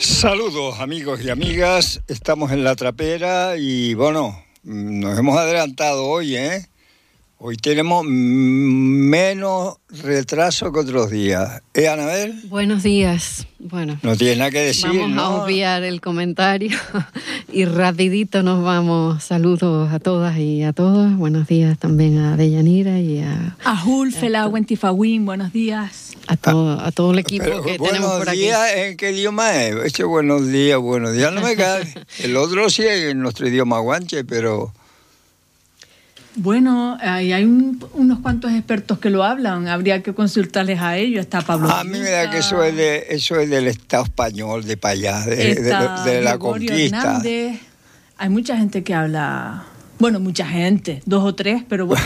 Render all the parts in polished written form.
Saludos amigos y amigas, estamos en La Trapera y bueno, nos hemos adelantado hoy, ¿eh? Hoy tenemos menos retraso que otros días. Anabel? Buenos días. Bueno, no tienes nada que decir, vamos a obviar el comentario y rapidito nos vamos. Saludos a todas y a todos. Buenos días también a Deyanira y a Julfela, Wentifawin, buenos días. A todo el equipo que tenemos por aquí. ¿Buenos días en qué idioma es? Este buenos días no me cae. El otro sí es en nuestro idioma guanche, pero... Bueno, hay unos cuantos expertos que lo hablan, habría que consultarles a ellos. Está Pablo. A mí me da que eso es del Estado español, de para allá, de la conquista. Hernández. Hay mucha gente que habla, bueno, mucha gente, 2 o 3, pero bueno.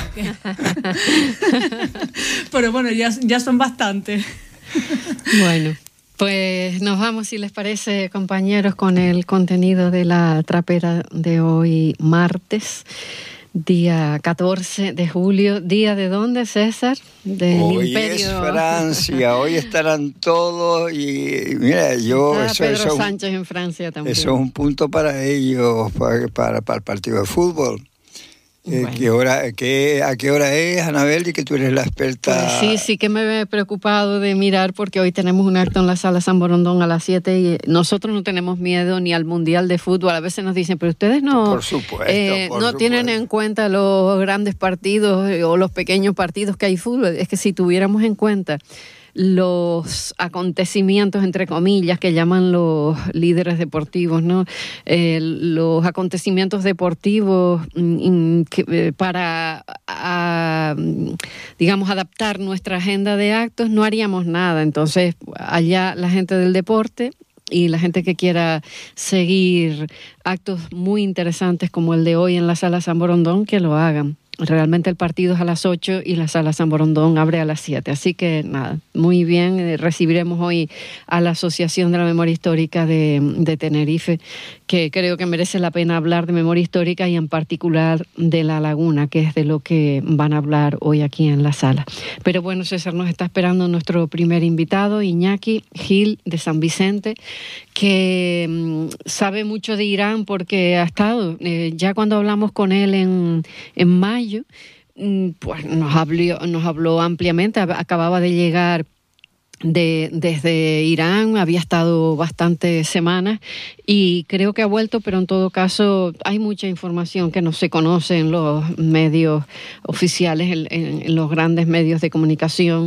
Pero bueno, ya son bastantes. Bueno, pues nos vamos, si les parece, compañeros, con el contenido de La Trapera de hoy, martes. Día 14 de julio, ¿día de dónde, César? Del hoy Imperio. Es Francia, hoy estarán todos y mira, Pedro Sánchez en Francia también. Eso es un punto para ellos, para el partido de fútbol. Bueno. ¿A qué hora es, Anabel, y que tú eres la experta? Pues sí que me he preocupado de mirar porque hoy tenemos un acto en la Sala San Borondón a las 7 y nosotros no tenemos miedo ni al Mundial de Fútbol. A veces nos dicen, pero ustedes no, tienen en cuenta los grandes partidos o los pequeños partidos que hay fútbol. Es que si tuviéramos en cuenta los acontecimientos, entre comillas, que llaman los líderes deportivos, ¿no? Los acontecimientos deportivos para, digamos, adaptar nuestra agenda de actos, no haríamos nada. Entonces, allá la gente del deporte y la gente que quiera seguir actos muy interesantes como el de hoy en la Sala San Borondón, que lo hagan. Realmente el partido es a las 8 y la Sala San Borondón abre a las 7. Así que nada, muy bien. Recibiremos hoy a la Asociación de la Memoria Histórica de Tenerife, que creo que merece la pena hablar de memoria histórica y en particular de La Laguna, que es de lo que van a hablar hoy aquí en la sala. Pero bueno, César, nos está esperando nuestro primer invitado, Iñaki Gil de San Vicente, que sabe mucho de Irán porque ha estado, ya cuando hablamos con él en mayo, pues nos habló ampliamente. Acababa de llegar desde Irán, había estado bastantes semanas y creo que ha vuelto, pero en todo caso hay mucha información que no se conoce en los medios oficiales, en los grandes medios de comunicación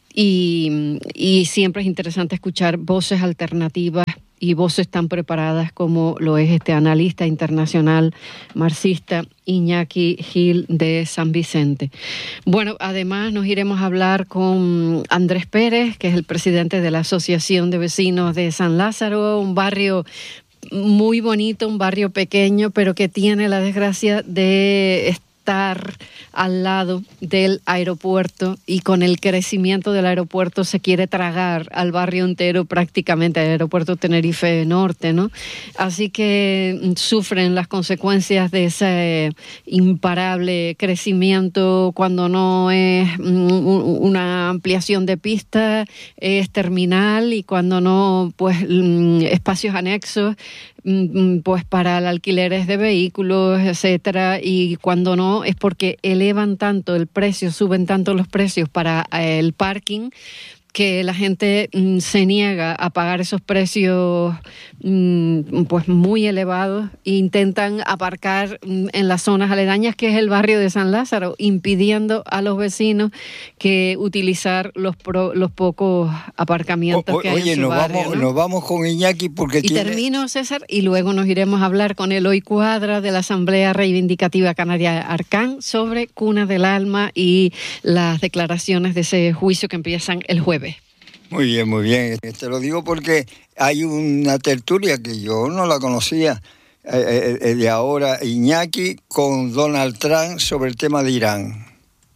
y siempre es interesante escuchar voces alternativas y voces tan preparadas como lo es este analista internacional marxista Iñaki Gil de San Vicente. Bueno, además nos iremos a hablar con Andrés Pérez, que es el presidente de la Asociación de Vecinos de San Lázaro, un barrio muy bonito, un barrio pequeño, pero que tiene la desgracia de estar al lado del aeropuerto y con el crecimiento del aeropuerto se quiere tragar al barrio entero prácticamente, al aeropuerto Tenerife Norte, ¿no? Así que sufren las consecuencias de ese imparable crecimiento. Cuando no es una ampliación de pista, es terminal, y cuando no, pues espacios anexos, pues para el alquileres de vehículos, etcétera, y cuando no es porque elevan tanto el precio, suben tanto los precios para el parking, que la gente se niega a pagar esos precios pues muy elevados e intentan aparcar en las zonas aledañas, que es el barrio de San Lázaro, impidiendo a los vecinos que utilizar los pocos aparcamientos que hay en su barrio, ¿no? Nos vamos con Iñaki porque termino, César, y luego nos iremos a hablar con Eloy Cuadra de la Asamblea Reivindicativa Canaria Arcán sobre Cuna del Alma y las declaraciones de ese juicio que empiezan el jueves. Muy bien, muy bien. Te lo digo porque hay una tertulia que yo no la conocía, de ahora, Iñaki con Donald Trump sobre el tema de Irán.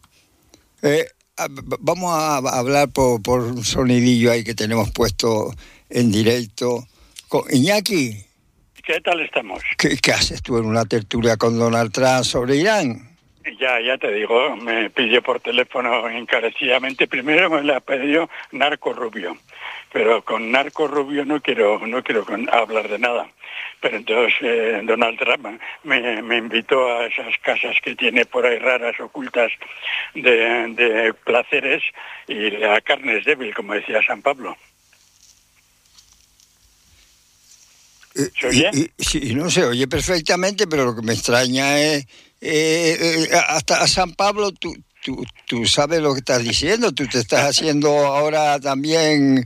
Vamos a hablar por un sonidillo ahí que tenemos puesto en directo. Iñaki. ¿Qué tal estamos? ¿Qué haces tú en una tertulia con Donald Trump sobre Irán? Ya te digo, me pidió por teléfono encarecidamente. Primero me la pidió Narco Rubio. pero con Narco Rubio no quiero hablar de nada. Pero entonces Donald Trump me invitó a esas casas que tiene por ahí raras, ocultas, de placeres, y la carne es débil, como decía San Pablo. ¿Se oye? Sí, no se oye perfectamente, pero lo que me extraña es, hasta a San Pablo tú sabes lo que estás diciendo, tú te estás haciendo ahora también...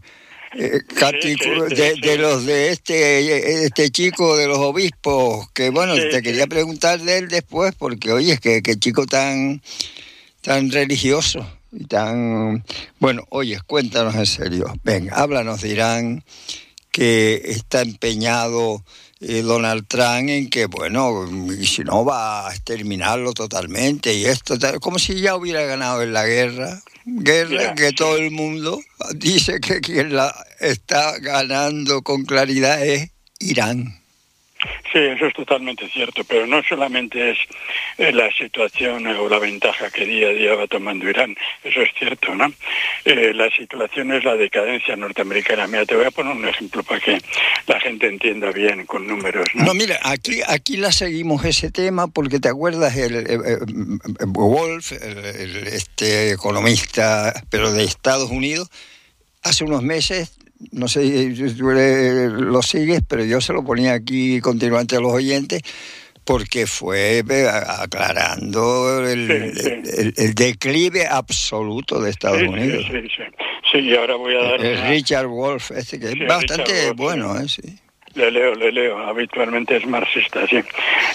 de los de este chico de los obispos, que bueno, te quería preguntar de él después, porque oye, qué chico tan religioso y tan... Bueno, oye, cuéntanos en serio, ven, háblanos de Irán, que está empeñado Donald Trump en que, bueno, y si no va a exterminarlo totalmente y esto, como si ya hubiera ganado en la guerra. Guerra que todo el mundo dice que quien la está ganando con claridad es Irán. Sí, eso es totalmente cierto, pero no solamente es la situación o la ventaja que día a día va tomando Irán, eso es cierto, ¿no? La situación es la decadencia norteamericana. Mira, te voy a poner un ejemplo para que la gente entienda bien con números, ¿no? No, mira, aquí la seguimos ese tema porque te acuerdas Wolf, este economista, pero de Estados Unidos, hace unos meses, no sé si tú lo sigues, pero yo se lo ponía aquí continuamente a los oyentes, porque fue aclarando el declive absoluto de Estados Unidos. Sí, y ahora voy a dar... Richard Wolf, que es bastante Wolf, bueno, sí. Le leo, habitualmente es marxista, sí.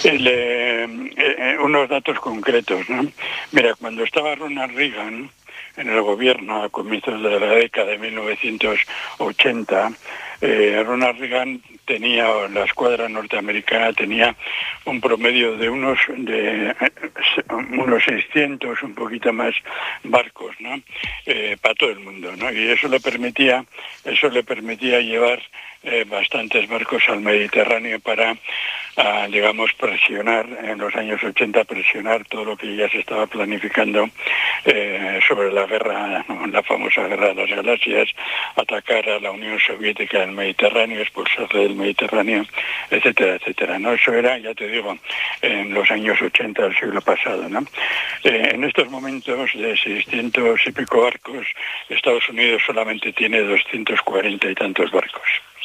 Unos datos concretos, ¿no? Mira, cuando estaba Ronald Reagan en el gobierno a comienzos de la década de 1980, Ronald Reagan la escuadra norteamericana tenía un promedio de unos 600, un poquito más, barcos, ¿no? Para todo el mundo, ¿no? Y eso le permitía llevar bastantes barcos al Mediterráneo para, digamos, presionar, en los años 80, presionar todo lo que ya se estaba planificando sobre la guerra, la famosa guerra de las galaxias, atacar a la Unión Soviética en el Mediterráneo, expulsarla del Mediterráneo, etcétera, etcétera, ¿no? Eso era, ya te digo, en los años 80 del siglo pasado, ¿no? En estos momentos, de 600 y pico barcos, Estados Unidos solamente tiene 240 y tantos barcos.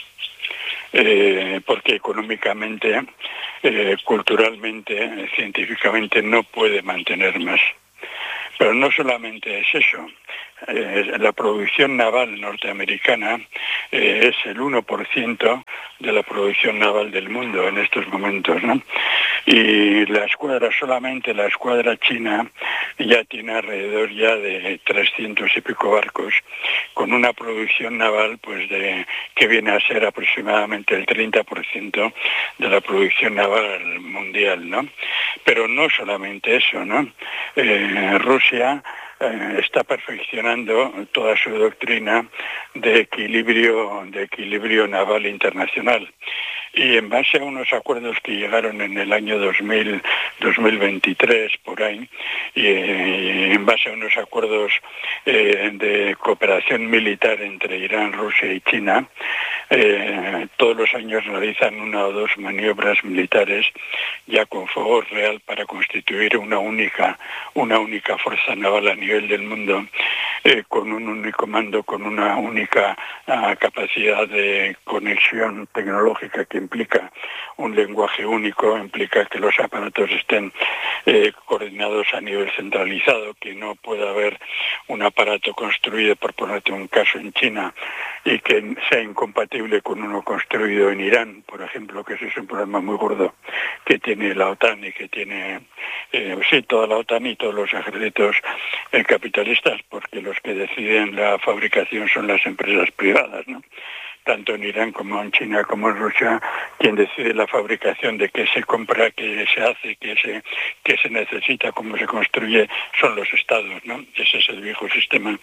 Porque económicamente, culturalmente, científicamente no puede mantener más. Pero no solamente es eso. La producción naval norteamericana es el 1% de la producción naval del mundo en estos momentos, ¿no? Y solamente la escuadra china ya tiene alrededor ya de 300 y pico barcos, con una producción naval pues que viene a ser aproximadamente el 30% de la producción naval mundial, ¿no? Pero no solamente eso, ¿no? Rusia está perfeccionando toda su doctrina de equilibrio naval internacional. Y en base a unos acuerdos que llegaron en el año 2023, por ahí, y en base a unos acuerdos de cooperación militar entre Irán, Rusia y China, todos los años realizan 1 o 2 maniobras militares ya con fuego real para constituir una única fuerza naval a nivel del mundo, con un único mando, con una única capacidad de conexión tecnológica que implica un lenguaje único, implica que los aparatos estén coordinados a nivel centralizado, que no pueda haber un aparato construido, por ponerte un caso, en China y que sea incompatible con uno construido en Irán, por ejemplo, que ese es un problema muy gordo que tiene la OTAN y que tiene toda la OTAN y todos los ejércitos capitalistas, porque los que deciden la fabricación son las empresas privadas, ¿no? Tanto en Irán como en China como en Rusia, quien decide la fabricación de qué se compra, qué se hace, qué se necesita, cómo se construye, son los estados, ¿no? Ese es el viejo sistema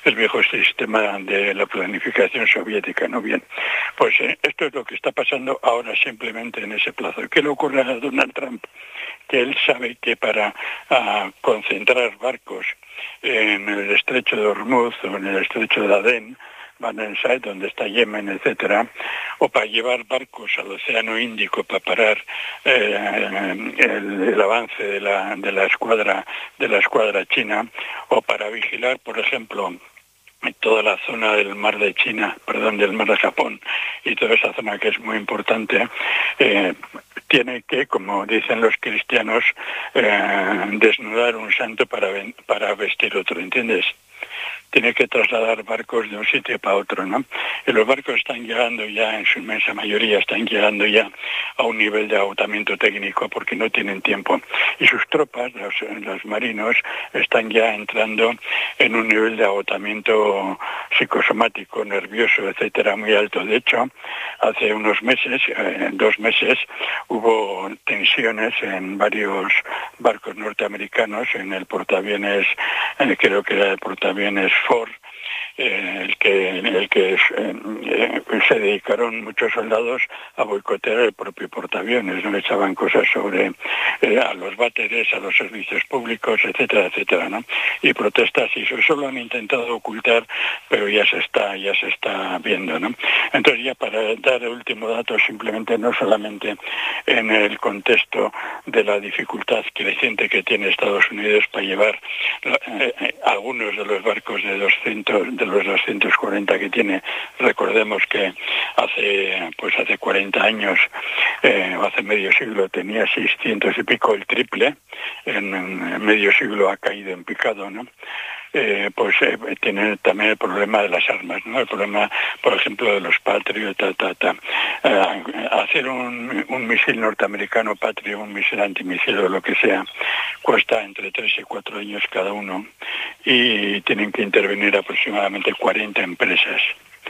de la planificación soviética, ¿no? Bien, pues esto es lo que está pasando ahora simplemente en ese plazo. ¿Qué le ocurre a Donald Trump? Que él sabe que para concentrar barcos en el estrecho de Hormuz o en el estrecho de Adén, Bandar donde está Yemen, etcétera, o para llevar barcos al Océano Índico para parar el avance de la escuadra china, o para vigilar, por ejemplo, toda la zona del mar de del mar de Japón, y toda esa zona que es muy importante, tiene que, como dicen los cristianos, desnudar un santo para vestir otro, ¿entiendes? Tiene que trasladar barcos de un sitio para otro, ¿no? Y los barcos están llegando ya, en su inmensa mayoría, están llegando ya a un nivel de agotamiento técnico porque no tienen tiempo. Y sus tropas, los marinos, están ya entrando en un nivel de agotamiento psicosomático, nervioso, etcétera, muy alto. De hecho, hace unos meses, 2 meses, hubo tensiones en varios barcos norteamericanos, en el portaaviones, creo que era el portaaviones Ford, el que se dedicaron muchos soldados a boicotear el propio portaaviones, no echaban cosas sobre a los váteres, a los servicios públicos, etcétera, etcétera, ¿no? Y protestas, y eso lo han intentado ocultar, pero ya se está viendo, ¿no? Entonces, ya para dar el último dato, simplemente, no solamente en el contexto de la dificultad creciente que tiene Estados Unidos para llevar algunos de los barcos de los 240 que tiene. Recordemos que hace 40 años, o hace medio siglo, tenía 600 y pico, el triple. En medio siglo ha caído en picado, ¿no? Tiene también el problema de las armas, ¿no? El problema, por ejemplo, de los Patriot, hacer un misil norteamericano Patriot, un misil antimisil o lo que sea, cuesta entre 3 y 4 años cada uno, y tienen que intervenir aproximadamente 40 empresas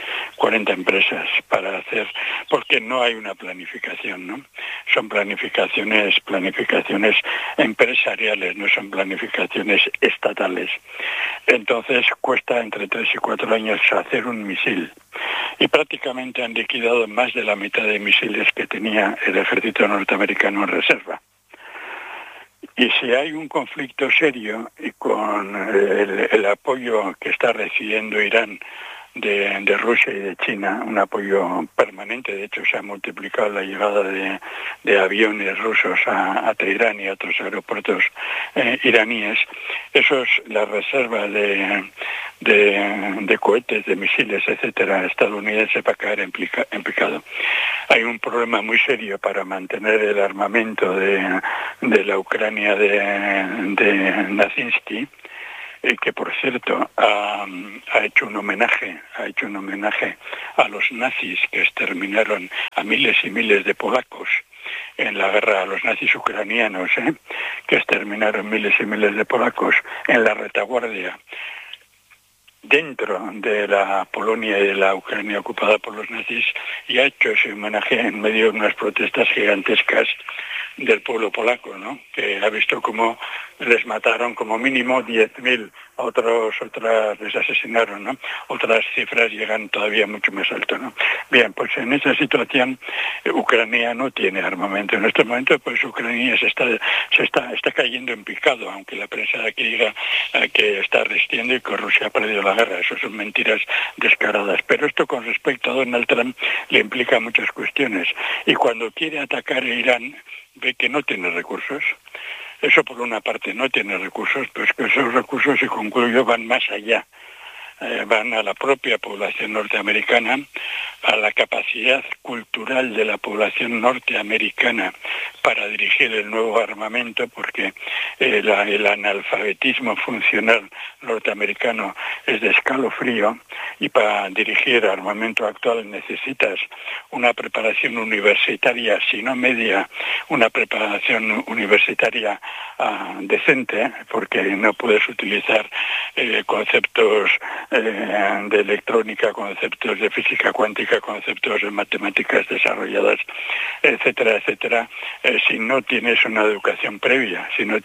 para hacer, porque no hay una planificación, ¿no? Son planificaciones empresariales, no son planificaciones estatales. Entonces cuesta entre 3 y 4 años hacer un misil, y prácticamente han liquidado más de la mitad de misiles que tenía el ejército norteamericano en reserva. Y si hay un conflicto serio, y con el apoyo que está recibiendo Irán de Rusia y de China, un apoyo permanente, de hecho se ha multiplicado la llegada de aviones rusos a Teherán y a otros aeropuertos iraníes, la reserva de cohetes, de misiles, etcétera, estadounidense, va a caer en picado. Hay un problema muy serio para mantener el armamento de la Ucrania de Nazinsky, que por cierto ha hecho un homenaje a los nazis que exterminaron a miles y miles de polacos en la guerra, a los nazis ucranianos, que exterminaron miles y miles de polacos en la retaguardia dentro de la Polonia y de la Ucrania ocupada por los nazis, y ha hecho ese homenaje en medio de unas protestas gigantescas del pueblo polaco, ¿no? Que ha visto cómo les mataron como mínimo 10.000, otras les asesinaron, ¿no? Otras cifras llegan todavía mucho más alto, ¿no? Bien, pues en esa situación Ucrania no tiene armamento. En este momento, pues Ucrania se está cayendo en picado, aunque la prensa de aquí diga que está resistiendo y que Rusia ha perdido la guerra. Eso son mentiras descaradas. Pero esto, con respecto a Donald Trump, le implica muchas cuestiones. Y cuando quiere atacar a Irán, ve que no tiene recursos. Eso por una parte, no tiene recursos, pero es que esos recursos, y concluyo, van más allá. Van a la propia población norteamericana, a la capacidad cultural de la población norteamericana para dirigir el nuevo armamento, porque el analfabetismo funcional norteamericano es de escalofrío, y para dirigir armamento actual necesitas una preparación universitaria, si no media, una preparación universitaria decente, porque no puedes utilizar conceptos de electrónica, conceptos de física cuántica, conceptos de matemáticas desarrolladas, etcétera, etcétera, si no tienes una educación previa, Y la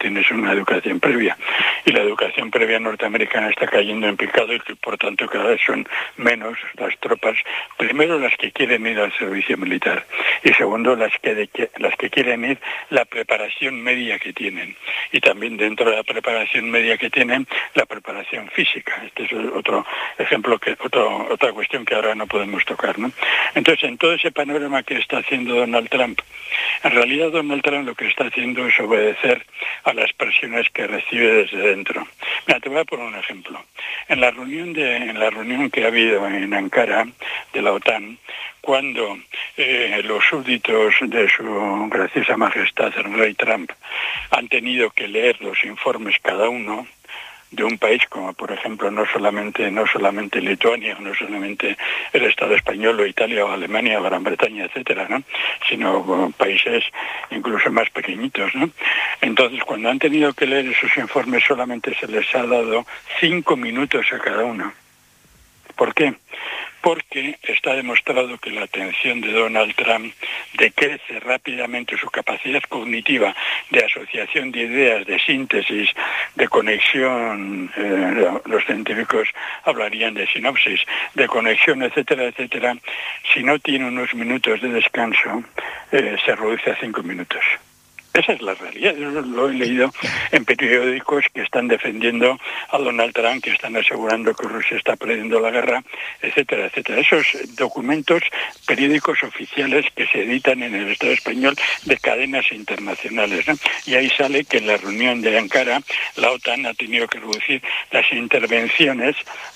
educación previa norteamericana está cayendo en picado y que por tanto cada vez son menos las tropas, primero las que quieren ir al servicio militar y segundo las que quieren ir, la preparación media que tienen, y también dentro de la preparación media que tienen, la preparación física. Este es otro ejemplo, otra cuestión que ahora no podemos tocar, ¿no? Entonces, en todo ese panorama que está haciendo Donald Trump, en realidad Donald Trump lo que está haciendo es obedecer a las presiones que recibe desde dentro. Mira, te voy a poner un ejemplo. En la reunión que ha habido en Ankara de la OTAN, cuando los súbditos de su graciosa majestad el rey Trump han tenido que leer los informes cada uno de un país como por ejemplo no solamente Lituania, no solamente el Estado español o Italia o Alemania o Gran Bretaña, etcétera, ¿no? Sino países incluso más pequeñitos, ¿no? Entonces, cuando han tenido que leer esos informes solamente se les ha dado 5 minutos a cada uno. ¿Por qué? Porque está demostrado que la atención de Donald Trump decrece rápidamente, su capacidad cognitiva de asociación de ideas, de síntesis, de conexión, los científicos hablarían de sinopsis, de conexión, etcétera, etcétera. Si no tiene unos minutos de descanso, se reduce a 5 minutos. Esa es la realidad. Yo lo he leído en periódicos que están defendiendo a Donald Trump, que están asegurando que Rusia está perdiendo la guerra, etcétera, etcétera. Esos documentos, periódicos oficiales que se editan en el Estado español de cadenas internacionales, ¿no? Y ahí sale que en la reunión de Ankara la OTAN ha tenido que reducir las intervenciones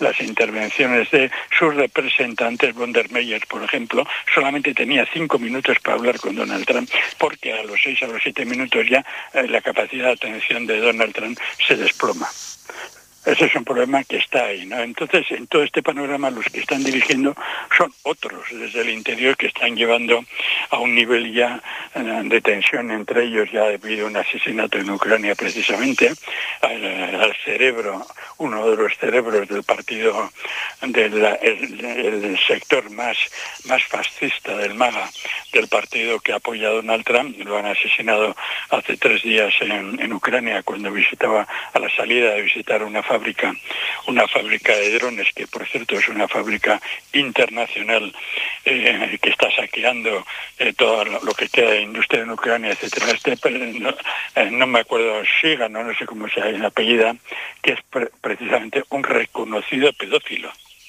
de sus representantes. Von der Meyer, por ejemplo, solamente tenía 5 minutos para hablar con Donald Trump, porque a los 6 a los 7 minutos ya la capacidad de atención de Donald Trump se desploma. Ese es un problema que está ahí, ¿no? Entonces, en todo este panorama, los que están dirigiendo son otros desde el interior que están llevando a un nivel ya de tensión entre ellos. Ya ha habido un asesinato en Ucrania precisamente, al cerebro, uno de los cerebros del partido, el sector más fascista del MAGA, del partido que apoya a Donald Trump. Lo han asesinado hace 3 días en Ucrania, cuando visitaba, a la salida de visitar una fábrica de drones, que por cierto es una fábrica internacional que está saqueando todo lo que queda de industria en Ucrania, etcétera. No me acuerdo, Shiga, no sé cómo se apellida, que es precisamente un reconocido pedófilo,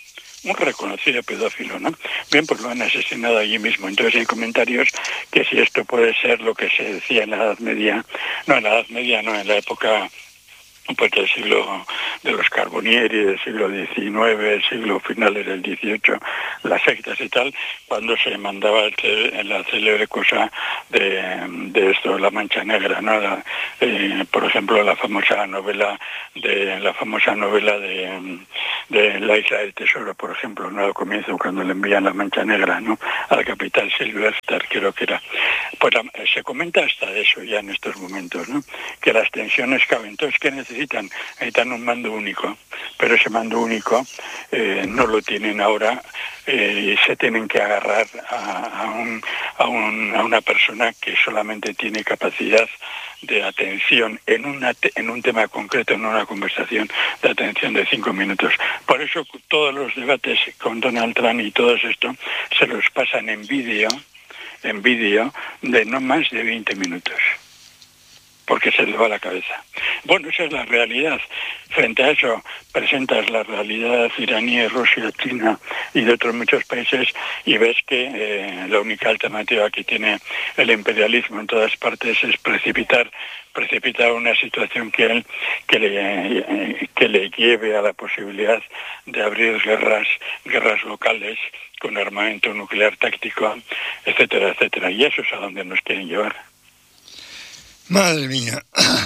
¿no? Bien, pues lo han asesinado allí mismo. Entonces hay comentarios que si esto puede ser lo que se decía en la Edad Media, en la época pues del siglo de los Carbonieri, del siglo XIX, siglo finales del XVIII, las sectas y tal, cuando se mandaba la célebre cosa de esto, la Mancha Negra, ¿no? Por ejemplo, la famosa novela de La Isla del Tesoro, por ejemplo, ¿no? Al comienzo, cuando le envían la Mancha Negra, ¿no?, a la capital, Silvestre, creo que era. Pues se comenta hasta de eso ya en estos momentos, ¿no?, que las tensiones caben. Entonces, ¿qué necesitan un mando único, pero ese mando único no lo tienen ahora, y se tienen que agarrar a una persona que solamente tiene capacidad de atención en un tema concreto, en una conversación de atención de 5 minutos. Por eso todos los debates con Donald Trump y todo esto se los pasan en vídeo de no más de 20 minutos. Porque se le va la cabeza. Bueno, esa es la realidad. Frente a eso presentas la realidad iraní, Rusia, China y de otros muchos países, y ves que la única alternativa que tiene el imperialismo en todas partes es precipitar una situación que le lleve a la posibilidad de abrir guerras locales con armamento nuclear táctico, etcétera, etcétera. Y eso es a donde nos quieren llevar. Madre mía.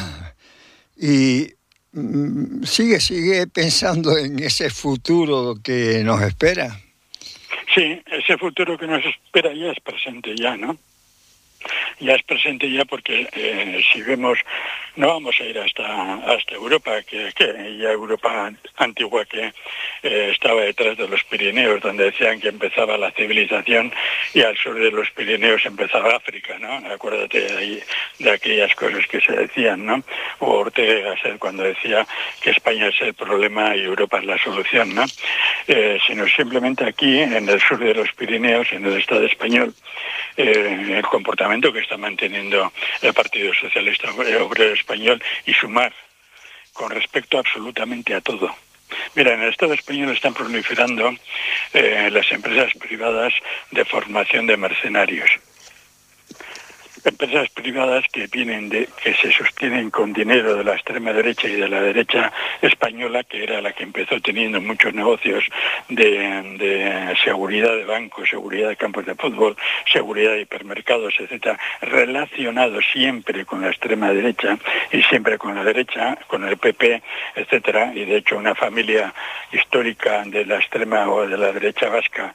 Y sigue pensando en ese futuro que nos espera. Sí, ese futuro que nos espera ya es presente ya, ¿no? Ya es presente ya, porque si vemos, no vamos a ir hasta Europa, que ya Europa antigua, que estaba detrás de los Pirineos, donde decían que empezaba la civilización, y al sur de los Pirineos empezaba África, ¿no? Acuérdate de aquellas cosas que se decían, ¿no? O Ortega Gasset cuando decía que España es el problema y Europa es la solución, ¿no? Sino simplemente aquí, en el sur de los Pirineos, en el Estado español, el comportamiento que está manteniendo el Partido Socialista Obrero Español y Sumar con respecto absolutamente a todo. Mira, en el Estado español están proliferando las empresas privadas de formación de mercenarios. Empresas privadas que se sostienen con dinero de la extrema derecha y de la derecha española, que era la que empezó teniendo muchos negocios de seguridad de bancos, seguridad de campos de fútbol, seguridad de hipermercados, etcétera, relacionados siempre con la extrema derecha y siempre con la derecha, con el PP, etcétera. Y de hecho una familia histórica de la extrema o de la derecha vasca,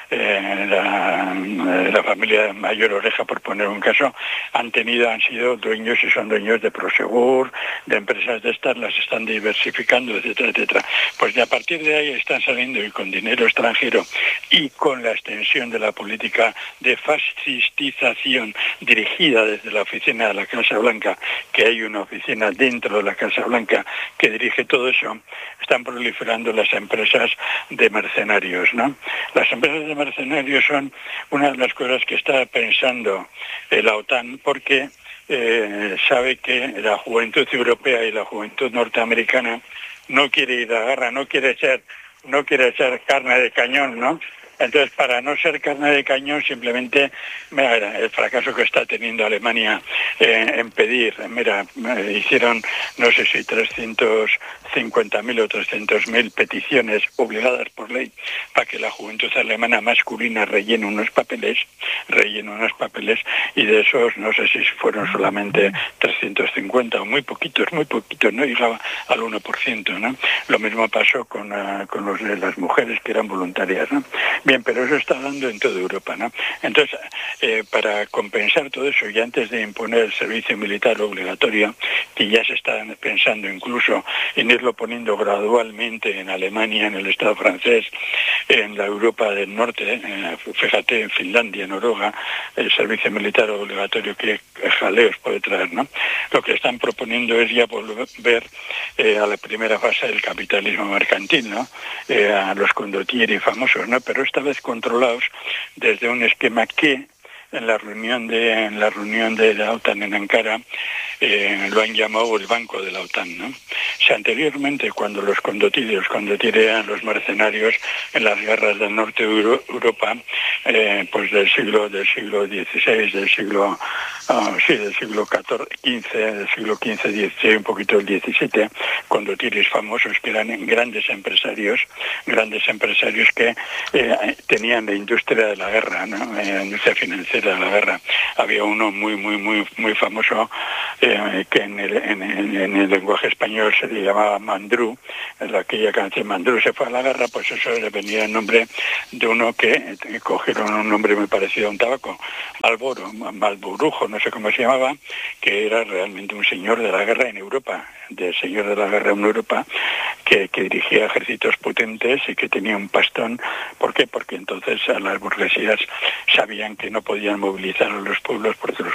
la familia Mayor Oreja, por poner un caso, han sido dueños y son dueños de Prosegur, de empresas de estas, las están diversificando, etcétera, etcétera. Pues de a partir de ahí están saliendo y con dinero extranjero y con la extensión de la política de fascistización dirigida desde la oficina de la Casa Blanca, que hay una oficina dentro de la Casa Blanca que dirige todo eso, están proliferando las empresas de mercenarios, ¿no? Las empresas de mercenarios son una de las cosas que está pensando la OTAN, porque sabe que la juventud europea y la juventud norteamericana no quiere ir a la guerra, no quiere ser carne de cañón, ¿no? Entonces, para no ser carne de cañón, simplemente, mira, el fracaso que está teniendo Alemania en pedir, hicieron, no sé si 350.000 o 300.000 peticiones obligadas por ley para que la juventud alemana masculina rellene unos papeles, y de esos, no sé si fueron solamente 350 o muy poquitos, no llegaba al 1%, ¿no? Lo mismo pasó con los de las mujeres que eran voluntarias, ¿no? Bien, pero eso está dando en toda Europa, ¿no? Entonces, para compensar todo eso y antes de imponer el servicio militar obligatorio, que ya se está pensando incluso en irlo poniendo gradualmente en Alemania, en el Estado francés, en la Europa del Norte, fíjate, en Finlandia, Noruega, el servicio militar obligatorio, que jaleos puede traer, ¿no? Lo que están proponiendo es ya volver a la primera fase del capitalismo mercantil, ¿no? A los condottieri famosos, ¿no? Pero esta vez controlados desde un esquema que en la reunión de la OTAN en Ankara lo han llamado el Banco de la OTAN, ¿no? O sea, anteriormente, cuando los condottieri eran los mercenarios en las guerras del norte de Europa, pues del siglo XVI, del siglo XV, XVI, un poquito del XVII, condottieris famosos que eran grandes empresarios que tenían la industria de la guerra, ¿no? La industria financiera de la guerra. Había uno muy famoso que en el lenguaje español se le llamaba Mandrú, aquella canción Mandrú se fue a la guerra, pues eso le venía el nombre de uno que cogieron un nombre muy parecido a un tabaco, Malborujo, no sé cómo se llamaba, que era realmente un señor de la guerra en Europa, que dirigía ejércitos potentes y que tenía un pastón. ¿Por qué? Porque entonces a las burguesías sabían que no podían movilizar a los pueblos porque los